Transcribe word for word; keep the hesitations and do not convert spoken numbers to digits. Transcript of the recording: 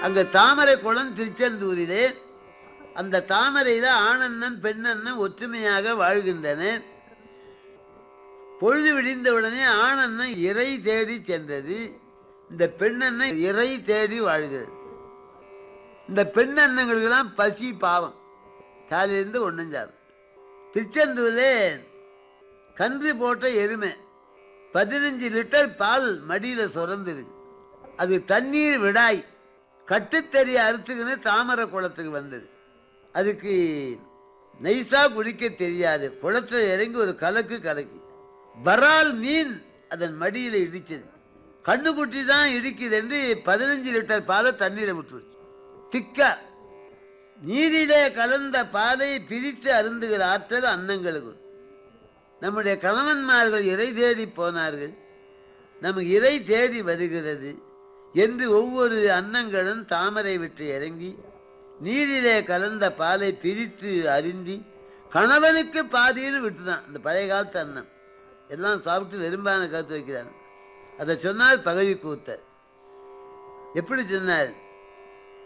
அங்க தாமரை குளம் திருச்செந்தூரிலே. அந்த தாமரையில ஆணண்ணன் பெண்ணண்ணன் ஒற்றுமையாக வாழ்கின்றன. பொழுது விடிந்தவுடனே ஆணண்ணன் இறை தேடி சென்றது, இந்த பெண்ணண்ணன் இறை தேடி வாழ்கிறது. இந்த பெண்ணண்ணங்களுக்கெல்லாம் பசி பாவம், காலையிலிருந்து ஒன்றும் சாப்பிடும். திருச்செந்தூரிலே கன்று போட்ட எருமை பதினஞ்சு லிட்டர் பால் மடியில் சுரந்துருக்கு. அது தண்ணீர் விடாய் கட்டுத்தறி அறுத்துக்குன்னு தாமரை குளத்துக்கு வந்தது. அதுக்கு நைஸா குடிக்க தெரியாது. குளத்தில் இறங்கி ஒரு கலக்கு கலக்கி வரால் மீன் அதன் மடியில் இடிச்சது. கண்ணுக்குட்டி தான் இடிக்குது என்று பதினஞ்சு லிட்டர் பாலை தண்ணீரை விட்டுருச்சு. திக்கா நீரிலே கலந்த பாலை பிரித்து அருந்துகிற ஆற்றல் அன்னங்களுக்கு. நம்முடைய கணவன்மார்கள் இறை தேடி போனார்கள், நமக்கு இறை தேடி வருகிறது என்று ஒவ்வொரு அன்னங்களும் தாமரை விட்டு இறங்கி நீரிலே கலந்த பாலை பிரித்து அருந்தி கணவனுக்கு பாதின்னு விட்டுதான். இந்த பழைய காலத்து அன்னம் எல்லாம் சாப்பிட்டு வெறும்பான கருத்து வைக்கிறாங்க. அதை சொன்னால் பகவி கூத்தர் எப்படி சொன்னார்?